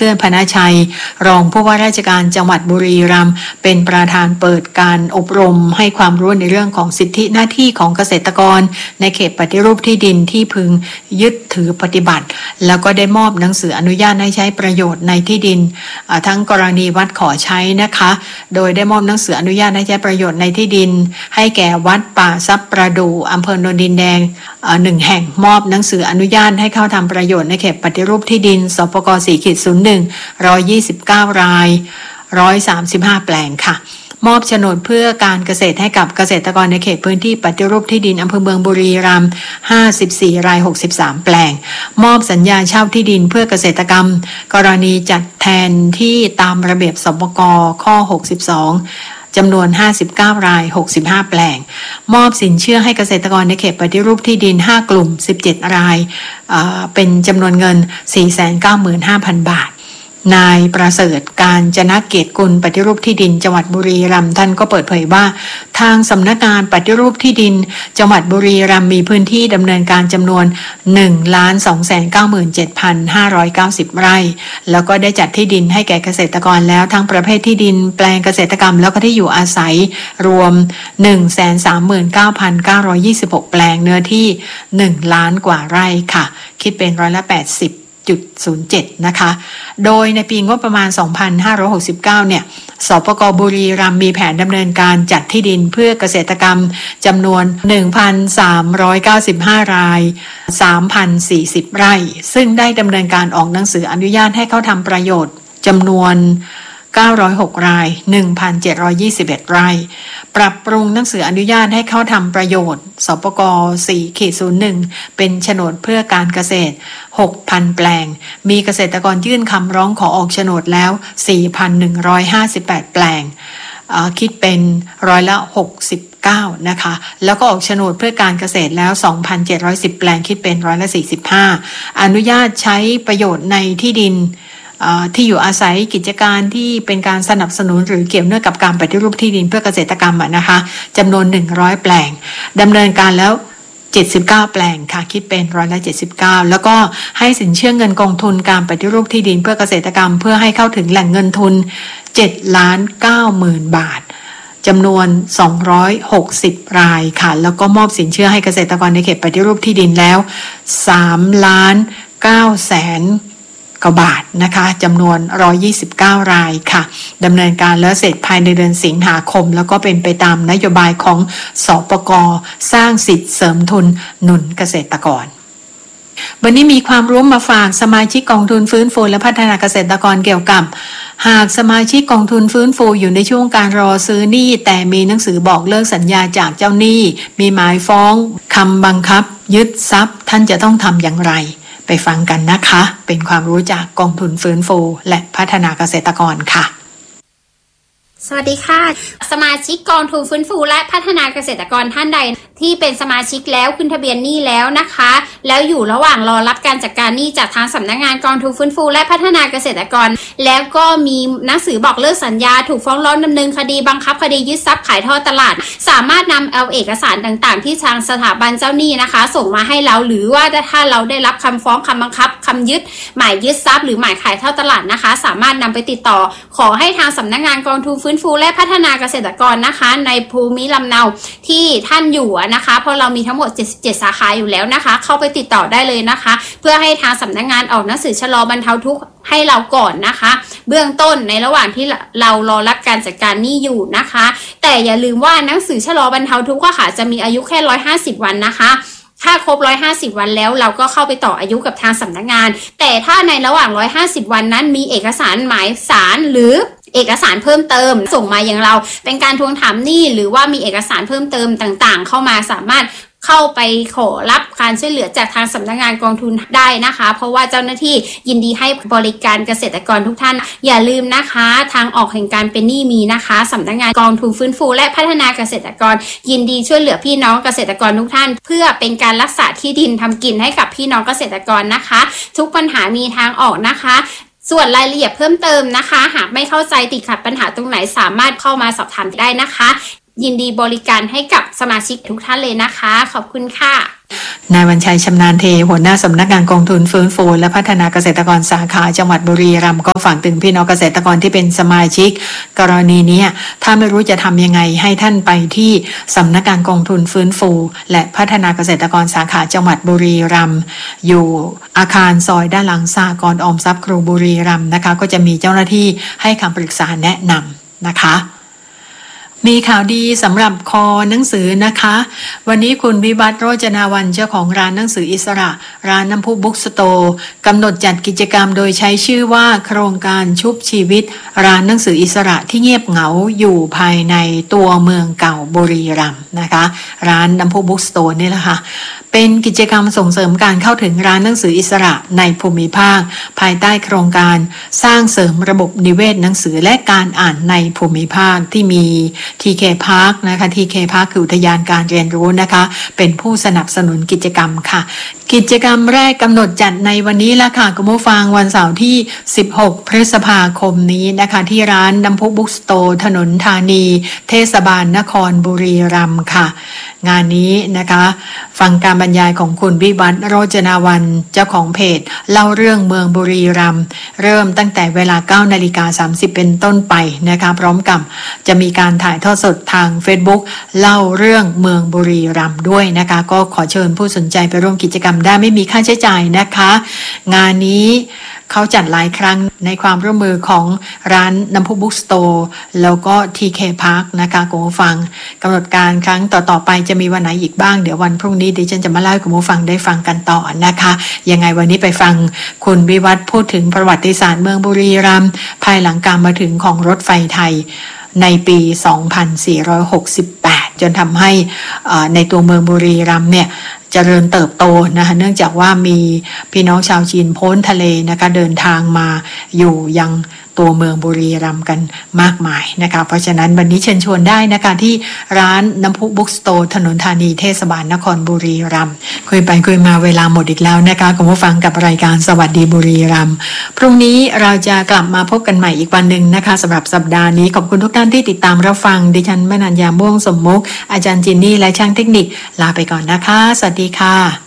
ลื่อนพนาชัยรองผู้ว่าราชการจังหวัดบุรีรัมย์เป็นประธานเปิดการอบรมให้ความรู้ในเรื่องของสิทธิหน้าที่ของเกษตรกรในเขตปฏิรูปที่ดินที่พึงยึดถือปฏิบัติแล้วก็ได้มอบหนังสืออนุญาตให้ใช้ประโยชน์ในที่ดินทั้งกรณีวัดขอใช้นะคะโดยได้มอบหนังสืออนุญาตให้ใช้ประโยชน์ในที่ดินให้แก่วัดป่าทรัพย์ประดู่อำเภอโนนดินแดง1 แห่งมอบหนังสืออนุญาตให้เข้าทำประโยชน์ในเขตปฏิรูปที่ดินสปก4/01 129 ราย135 แปลงค่ะมอบโฉนดเพื่อการเกษตรให้กับเกษตรกรในเขตพื้นที่ปฏิรูปที่ดินอำเภอเมืองบุรีรัมย์54 ราย63 แปลงมอบสัญญาเช่าที่ดินเพื่อเกษตรกรรมกรณีจัดแทนที่ตามระเบียบสปกข้อ62จำนวน59 ราย65 แปลงมอบสินเชื่อให้เกษตรกรในเขตปฏิรูปที่ดิน5 กลุ่ม17 รายเป็นจำนวนเงิน 495,000 บาทนายประเสริฐการจนะเกียรติกุลปฏิรูปที่ดินจังหวัดบุรีรัมย์ท่านก็เปิดเผยว่าทางสำนักงานปฏิรูปที่ดินจังหวัดบุรีรัมย์มีพื้นที่ดำเนินการจำนวน 1,297,590 ไร่แล้วก็ได้จัดที่ดินให้แก่เกษตรกรแล้วทั้งประเภทที่ดินแปลงเกษตรกรรมแล้วก็ที่อยู่อาศัยรวม 139,926 แปลงเนื้อที่1 ล้านกว่าไร่ค่ะคิดเป็น80.07 นะคะโดยในปีงบประมาณ 2569 เนี่ยสปก.บุรีรัมย์มีแผนดำเนินการจัดที่ดินเพื่อเกษตรกรรมจำนวน 1,395 ราย 3,040 ไร่ซึ่งได้ดำเนินการออกหนังสืออนุญาตให้เข้าทำประโยชน์จำนวน906 ราย 1,721 ไร่ปรับปรุงหนังสืออนุญาตให้เข้าทำประโยชน์สปก4/01 เป็นโฉนดเพื่อการเกษตร 6,000 แปลงมีเกษตรกรยื่นคำร้องขอออกโฉนดแล้ว 4,158 แปลงคิดเป็น69%นะคะแล้วก็ออกโฉนดเพื่อการเกษตรแล้ว 2,710 แปลงคิดเป็น45%อนุญาตใช้ประโยชน์ในที่ดินที่อยู่อาศัยกิจการที่เป็นการสนับสนุนหรือเกี่ยวเนื่องกับการปฏิรูปที่ดินเพื่อเกษตรกรรมนะคะจำนวน100 แปลงดำเนินการแล้ว79 แปลงค่ะคิดเป็น79%แล้วก็ให้สินเชื่อเงินกองทุนการปฏิรูปที่ดินเพื่อเกษตรกรรมเพื่อให้เข้าถึงแหล่งเงินทุน 7,90,000 บาทจำนวน260 รายค่ะแล้วก็มอบสินเชื่อให้เกษตรกรในเขตปฏิรูปที่ดินแล้ว3,900,000 กว่าบาทนะคะจำนวน129 รายค่ะดำเนินการแล้วเสร็จภายในเดือนสิงหาคมแล้วก็เป็นไปตามนโยบายของสปก.สร้างสิทธิเสริมทุนหนุนเกษตรกรวันนี้มีความรู้มาฝากสมาชิกกองทุนฟื้นฟูและพัฒนาเกษตรกรเกี่ยวกับหากสมาชิกกองทุนฟื้นฟูอยู่ในช่วงการรอซื้อหนี้แต่มีหนังสือบอกเลิกสัญญาจากเจ้าหนี้มีหมายฟ้องคำบังคับยึดทรัพย์ท่านจะต้องทำอย่างไรไปฟังกันนะคะเป็นความรู้จากกองทุนฟื้นฟูและพัฒนาเกษตรกรค่ะสวัสดีค่ะสมาชิกกองทุนฟื้นฟูและพัฒนาเกษตรกรท่านใดที่เป็นสมาชิกแล้วขึ้นทะเบียนหนี้แล้วนะคะแล้วอยู่ระหว่างรอรับการจัดการหนี้จากทางสำนักงานกองทุนฟื้นฟูและพัฒนาเกษตรกรแล้วก็มีหนังสือบอกเลิกสัญญาถูกฟ้องร้องดำเนินคดีบังคับคดียึดทรัพย์ขายทอดตลาดสามารถนำเอาเอกสารต่างๆที่ทางสถาบันเจ้าหนี้นะคะส่งมาให้เราหรือว่าถ้าเราได้รับคำฟ้องคำบังคับคำยึดหมายยึดทรัพย์หรือหมายขายทอดตลาดนะคะสามารถนำไปติดต่อขอให้ทางสำนักงานกองทุนฟื้นฟูและพัฒนาเกษตรกรนะคะในภูมิลำเนาที่ท่านอยู่นะคะเพราะเรามีทั้งหมด77สาขาอยู่แล้วนะคะเข้าไปติดต่อได้เลยนะคะเพื่อให้ทางสำนักงานออกหนังสือชะลอบรรเทาทุกข์ให้เราก่อนนะคะเบื้องต้นในระหว่างที่เรารอรับการจัดการหนี้อยู่นะคะแต่อย่าลืมว่าหนังสือชะลอบรรเทาทุกข์ค่ะจะมีอายุแค่150 วันนะคะถ้าครบ150 วันแล้วเราก็เข้าไปต่ออายุกับทางสำนักงานแต่ถ้าในระหว่าง150 วันนั้นมีเอกสารหมายศาลหรือเอกสารเพิ่มเติมส่งมาอย่างเราเป็นการทวงถามหนี้หรือว่ามีเอกสารเพิ่มเติมต่างๆเข้ามาสามารถเข้าไปขอรับการช่วยเหลือจากทางสำนักงานกองทุนได้นะคะเพราะว่าเจ้าหน้าที่ยินดีให้บริการเกษตรกรทุกท่านอย่าลืมนะคะทางออกแห่งการเป็นหนี้มีนะคะสำนักงานกองทุนฟื้นฟูและพัฒนาเกษตรกรยินดีช่วยเหลือพี่น้องเกษตรกรทุกท่านเพื่อเป็นการรักษาที่ดินทำกินให้กับพี่น้องเกษตรกรนะคะทุกปัญหามีทางออกนะคะส่วนรายละเอียดเพิ่มเติมนะคะหากไม่เข้าใจติดขัดปัญหาตรงไหนสามารถเข้ามาสอบถามได้นะคะยินดีบริการให้กับสมาชิกทุกท่านเลยนะคะขอบคุณค่ะนายวันชัยชำนาญเทหัวหน้าสำนักงานกองทุนฟื้นฟูและพัฒนาเกษตรกรสาขาจังหวัดบุรีรัมย์ก็ฝากถึงพี่น้องเกษตรกรที่เป็นสมาชิกกรณีนี้ถ้าไม่รู้จะทำยังไงให้ท่านไปที่สำนักงานกองทุนฟื้นฟูและพัฒนาเกษตรกรสาขาจังหวัดบุรีรัมย์อยู่อาคารซอยด้านหลังสหกรณ์ออมทรัพย์ครูบุรีรัมย์นะคะก็จะมีเจ้าหน้าที่ให้คำปรึกษาแนะนำนะคะมีข่าวดีสำหรับคอหนังสือนะคะวันนี้คุณวิวัฒน์โรจนาวันเจ้าของร้านหนังสืออิสระร้านน้ำพุบุ๊กสโตร์กำหนดจัดกิจกรรมโดยใช้ชื่อว่าโครงการชุบชีวิตร้านหนังสืออิสระที่เงียบเหงาอยู่ภายในตัวเมืองเก่าบุรีรัมย์นะคะร้านน้ำพุบุ๊กสโตร์นี่แหละค่ะเป็นกิจกรรมส่งเสริมการเข้าถึงร้านหนังสืออิสระในภูมิภาคภายใต้โครงการสร้างเสริมระบบนิเวศหนังสือและการอ่านในภูมิภาคที่มี TK Park นะคะ TK Park คืออุทยานการเรียนรู้นะคะเป็นผู้สนับสนุนกิจกรรมค่ะกิจกรรมแรกกำหนดจัดในวันนี้ละค่ะคุณผู้ฟังวันเสาร์ที่16พฤษภาคมนี้นะคะที่ร้านน้ำพุบุ๊กสโตร์ถนนธานีเทศบาลนครบุรีรัมย์ค่ะงานนี้นะคะฟังการบรรยายของคุณวิวัฒน์โรจนาวันเจ้าของเพจเล่าเรื่องเมืองบุรีรัมย์เริ่มตั้งแต่เวลา 9:30 เป็นต้นไปนะคะพร้อมกับจะมีการถ่ายทอดสดทาง Facebook เล่าเรื่องเมืองบุรีรัมย์ด้วยนะคะก็ขอเชิญผู้สนใจไปร่วมกิจกรรมได้ไม่มีค่าใช้จ่ายนะคะงานนี้เขาจัดหลายครั้งในความร่วมมือของร้านน้ำพุบุ๊กสโตร์แล้วก็ TK Park นะคะคุณผู้ฟังกำหนดการครั้งต่อๆไปจะมีวันไหนอีกบ้างเดี๋ยววันพรุ่งนี้ดิฉันจะมาเล่าให้คุณผู้ฟังได้ฟังกันต่อนะคะยังไงวันนี้ไปฟังคุณวิวัฒน์พูดถึงประวัติศาสตร์เมืองบุรีรัมย์ภายหลังการมาถึงของรถไฟไทยในปี 2468 จนทำให้ในตัวเมืองบุรีรัมย์เนี่ยเจริญเติบโตนะคะเนื่องจากว่ามีพี่น้องชาวจีนพ้นทะเลนะคะเดินทางมาอยู่ยังตัวเมืองบุรีรัมย์กันมากมายนะคะเพราะฉะนั้นวันนี้เชิญชวนได้นะคะที่ร้านน้ำพุบุ๊กสโตร์ถนนธานีเทศบาลนครบุรีรัมย์คุยไปคุยมาเวลาหมดอีกแล้วนะคะคุณผู้ฟังกับรายการสวัสดีบุรีรัมย์พรุ่งนี้เราจะกลับมาพบกันใหม่อีกวันหนึ่งนะคะสำหรับสัปดาห์นี้ขอบคุณทุกท่านที่ติดตามรับฟังดิฉันมนัญญาม่วงสมมุกอาจารย์จินนี่และช่างเทคนิคลาไปก่อนนะคะสวัสดีค่ะ